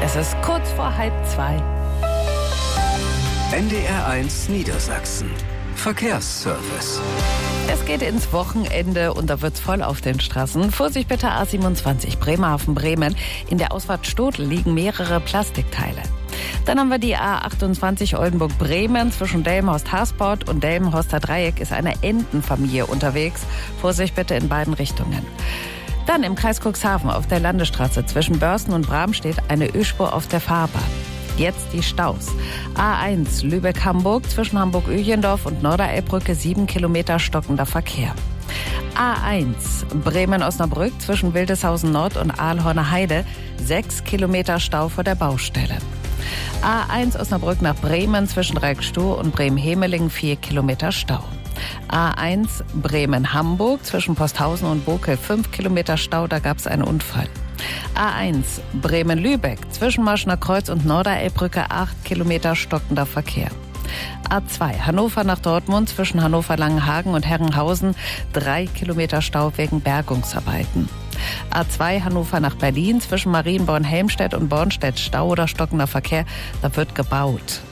Es ist kurz vor 1:30. NDR1 Niedersachsen. Verkehrsservice. Es geht ins Wochenende und da wird's voll auf den Straßen. Vorsicht bitte A27 Bremerhaven-Bremen. In der Ausfahrt Stotel liegen mehrere Plastikteile. Dann haben wir die A28 Oldenburg-Bremen. Zwischen Delmenhorst-Hasport und Delmenhorster Dreieck ist eine Entenfamilie unterwegs. Vorsicht bitte in beiden Richtungen. Dann im Kreis Cuxhaven auf der Landesstraße zwischen Börsten und Bram steht eine Ölspur auf der Fahrbahn. Jetzt die Staus. A1 Lübeck-Hamburg zwischen Hamburg-Öhlendorf und Norderelbbrücke 7 Kilometer stockender Verkehr. A1 Bremen-Osnabrück zwischen Wildeshausen Nord und Aalhorner Heide 6 Kilometer Stau vor der Baustelle. A1 Osnabrück nach Bremen zwischen Reckstuhl und Bremen-Hemelingen 4 Kilometer Stau. A1 Bremen-Hamburg zwischen Posthausen und Bokel 5 Kilometer Stau, da gab es einen Unfall. A1 Bremen-Lübeck zwischen Marschner Kreuz und Norderelbbrücke 8 Kilometer stockender Verkehr. A2 Hannover nach Dortmund zwischen Hannover-Langenhagen und Herrenhausen 3 Kilometer Stau wegen Bergungsarbeiten. A2 Hannover nach Berlin zwischen Marienborn-Helmstedt und Bornstedt Stau oder stockender Verkehr, da wird gebaut.